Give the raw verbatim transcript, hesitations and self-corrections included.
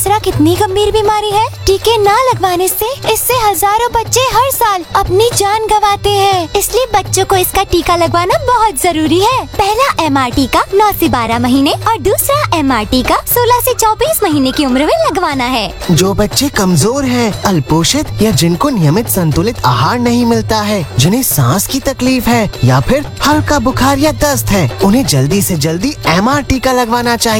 खसरा कितनी गंभीर बीमारी है। टीके न लगवाने से इससे हजारों बच्चे हर साल अपनी जान गंवाते हैं। इसलिए बच्चों को इसका टीका लगवाना बहुत जरूरी है। पहला एम आर टीका नौ से बारह महीने और दूसरा एम आर टीका सोलह से चौबीस महीने की उम्र में लगवाना है। जो बच्चे कमजोर हैं, अल्पोषित या जिनको नियमित संतुलित आहार नहीं मिलता है, जिन्हें सांस की तकलीफ है या फिर हल्का बुखार या दस्त है, उन्हें जल्दी से जल्दी एम आर टीका लगवाना चाहिए।